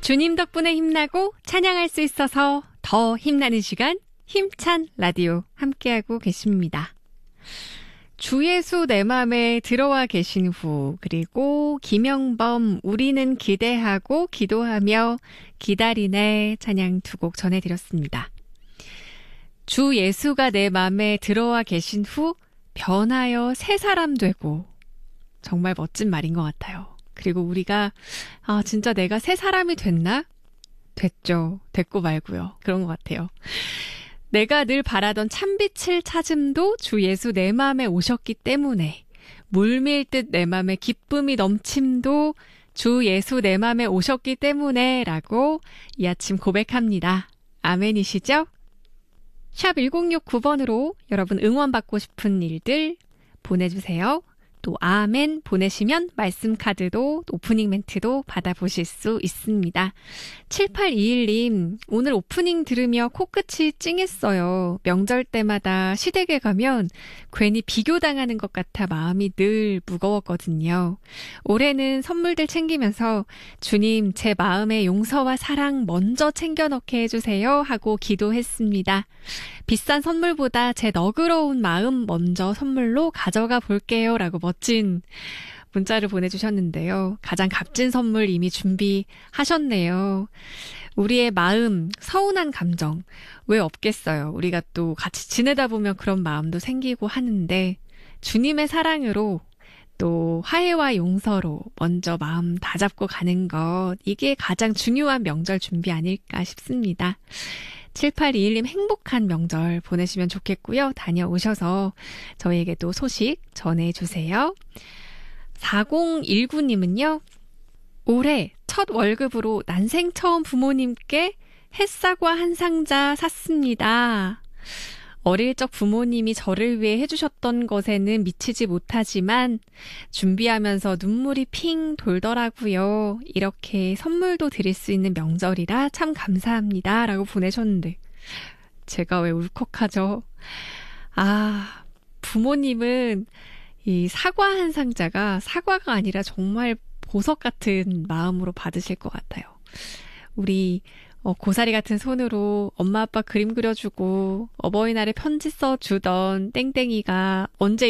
주님 덕분에 힘나고 찬양할 수 있어서 더 힘나는 시간, 힘찬 라디오 함께하고 계십니다. 주 예수 내 맘에 들어와 계신 후, 그리고 김영범 우리는 기대하고 기도하며 기다리네 찬양 두 곡 전해드렸습니다. 주 예수가 내 맘에 들어와 계신 후 변하여 새 사람 되고, 정말 멋진 말인 것 같아요. 그리고 우리가 진짜 내가 새 사람이 됐나? 됐죠. 됐고 말고요. 그런 것 같아요. 내가 늘 바라던 참빛을 찾음도 주 예수 내 맘에 오셨기 때문에, 물밀듯 내 맘에 기쁨이 넘침도 주 예수 내 맘에 오셨기 때문에 라고 이 아침 고백합니다. 아멘이시죠? 샵 1069번으로 여러분 응원받고 싶은 일들 보내주세요. 또 아멘 보내시면 말씀 카드도 오프닝 멘트도 받아보실 수 있습니다. 7821님, 오늘 오프닝 들으며 코끝이 찡했어요. 명절 때마다 시댁에 가면 괜히 비교당하는 것 같아 마음이 늘 무거웠거든요. 올해는 선물들 챙기면서 주님 제 마음의 용서와 사랑 먼저 챙겨 넣게 해주세요 하고 기도했습니다. 비싼 선물보다 제 너그러운 마음 먼저 선물로 가져가 볼게요 라고 멋진 문자를 보내주셨는데요. 가장 값진 선물 이미 준비하셨네요. 우리의 마음, 서운한 감정 왜 없겠어요. 우리가 또 같이 지내다 보면 그런 마음도 생기고 하는데, 주님의 사랑으로 또 화해와 용서로 먼저 마음 다잡고 가는 것, 이게 가장 중요한 명절 준비 아닐까 싶습니다. 7821님 행복한 명절 보내시면 좋겠고요. 다녀오셔서 저희에게 또 소식 전해주세요. 4019님은요. 올해 첫 월급으로 난생 처음 부모님께 햇사과 한 상자 샀습니다. 어릴 적 부모님이 저를 위해 해주셨던 것에는 미치지 못하지만 준비하면서 눈물이 핑 돌더라고요. 이렇게 선물도 드릴 수 있는 명절이라 참 감사합니다. 라고 보내셨는데 제가 왜 울컥하죠? 부모님은 이 사과 한 상자가 사과가 아니라 정말 보석 같은 마음으로 받으실 것 같아요. 우리 고사리 같은 손으로 엄마 아빠 그림 그려주고 어버이날에 편지 써주던 땡땡이가 언제